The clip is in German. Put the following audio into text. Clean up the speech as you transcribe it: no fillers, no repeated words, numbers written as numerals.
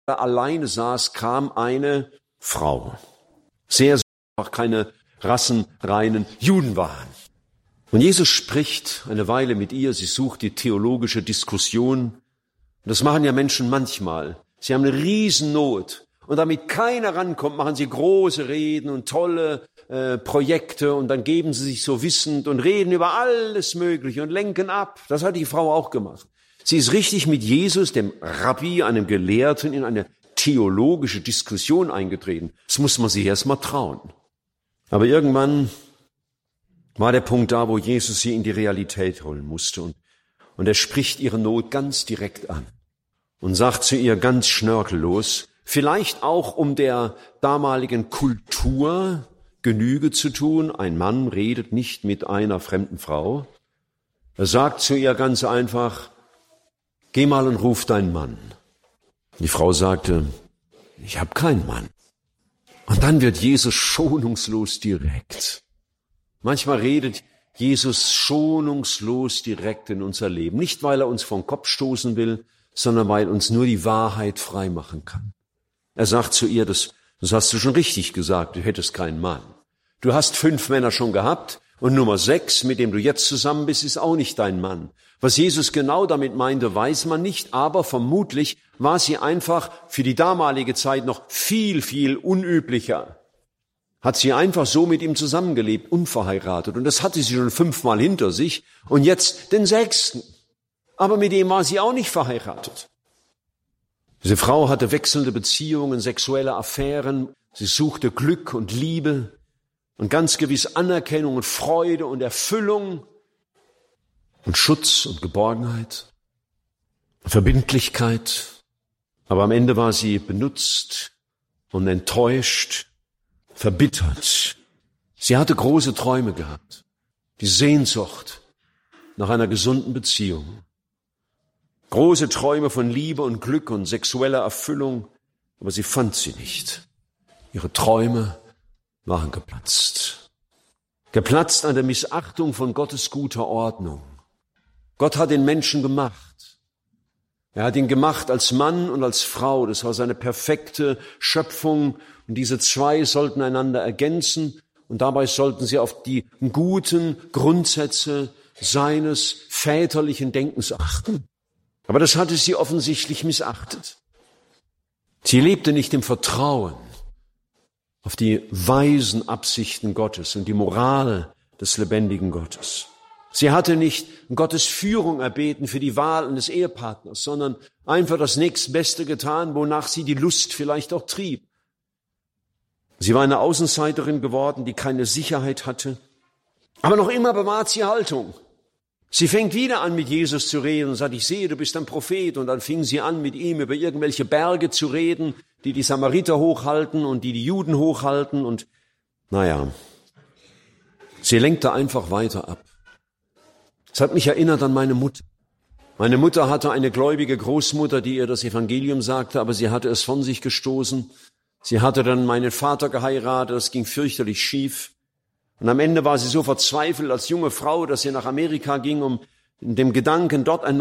alleine saß, kam eine Frau. Sehr auch keine rassenreinen Juden waren. Und Jesus spricht eine Weile mit ihr, sie sucht die theologische Diskussion. Und das machen ja Menschen manchmal. Sie haben eine Riesennot. Und damit keiner rankommt, machen sie große Reden und tolle Projekte und dann geben sie sich so wissend und reden über alles Mögliche und lenken ab. Das hat die Frau auch gemacht. Sie ist richtig mit Jesus, dem Rabbi, einem Gelehrten, in eine theologische Diskussion eingetreten. Das muss man sich erst mal trauen. Aber irgendwann war der Punkt da, wo Jesus sie in die Realität holen musste. Und er spricht ihre Not ganz direkt an und sagt zu ihr ganz schnörkellos, vielleicht auch um der damaligen Kultur Genüge zu tun. Ein Mann redet nicht mit einer fremden Frau. Er sagt zu ihr ganz einfach, geh mal und ruf deinen Mann. Die Frau sagte, ich habe keinen Mann. Und dann wird Jesus schonungslos direkt. Manchmal redet Jesus schonungslos direkt in unser Leben. Nicht, weil er uns vom Kopf stoßen will, sondern weil uns nur die Wahrheit frei machen kann. Er sagt zu ihr, das hast du schon richtig gesagt, du hättest keinen Mann. Du hast 5 Männer schon gehabt und Nummer 6, mit dem du jetzt zusammen bist, ist auch nicht dein Mann. Was Jesus genau damit meinte, weiß man nicht, aber vermutlich war sie einfach für die damalige Zeit noch viel, viel unüblicher. Hat sie einfach so mit ihm zusammengelebt, unverheiratet. Und das hatte sie schon 5-mal hinter sich und jetzt den 6. Aber mit dem war sie auch nicht verheiratet. Diese Frau hatte wechselnde Beziehungen, sexuelle Affären. Sie suchte Glück und Liebe und ganz gewiss Anerkennung und Freude und Erfüllung und Schutz und Geborgenheit, Verbindlichkeit. Aber am Ende war sie benutzt und enttäuscht, verbittert. Sie hatte große Träume gehabt, die Sehnsucht nach einer gesunden Beziehung. Große Träume von Liebe und Glück und sexueller Erfüllung, aber sie fand sie nicht. Ihre Träume waren geplatzt. Geplatzt an der Missachtung von Gottes guter Ordnung. Gott hat den Menschen gemacht. Er hat ihn gemacht als Mann und als Frau. Das war seine perfekte Schöpfung. Und diese 2 sollten einander ergänzen. Und dabei sollten sie auf die guten Grundsätze seines väterlichen Denkens achten. Aber das hatte sie offensichtlich missachtet. Sie lebte nicht im Vertrauen auf die weisen Absichten Gottes und die Moral des lebendigen Gottes. Sie hatte nicht Gottes Führung erbeten für die Wahl eines Ehepartners, sondern einfach das Nächstbeste getan, wonach sie die Lust vielleicht auch trieb. Sie war eine Außenseiterin geworden, die keine Sicherheit hatte. Aber noch immer bewahrt sie Haltung. Sie fängt wieder an, mit Jesus zu reden und sagt, ich sehe, du bist ein Prophet. Und dann fing sie an, mit ihm über irgendwelche Berge zu reden, die Samariter hochhalten und die Juden hochhalten. Und sie lenkte einfach weiter ab. Es hat mich erinnert an meine Mutter. Meine Mutter hatte eine gläubige Großmutter, die ihr das Evangelium sagte, aber sie hatte es von sich gestoßen. Sie hatte dann meinen Vater geheiratet, das ging fürchterlich schief. Und am Ende war sie so verzweifelt als junge Frau, dass sie nach Amerika ging, um in dem Gedanken, dort ein